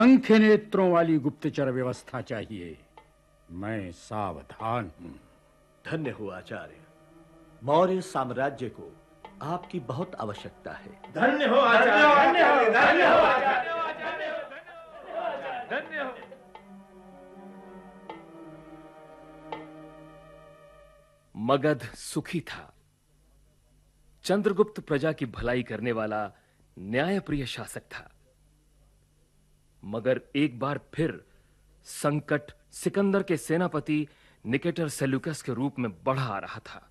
अंखे नेत्रों वाली गुप्तचर व्यवस्था चाहिए। मैं सावधान हूं। धन्य हो आचार्य। मौर्य साम्राज्य को आपकी बहुत आवश्यकता है। धन्य हो आचार्य, धन्य हो, धन्य हो आचार्य, धन्य हो। मगध सुखी था। चंद्रगुप्त प्रजा की भलाई करने वाला न्यायप्रिय शासक था। मगर एक बार फिर संकट सिकंदर के सेनापति निकेटर सेल्यूकस के रूप में बढ़ा आ रहा था।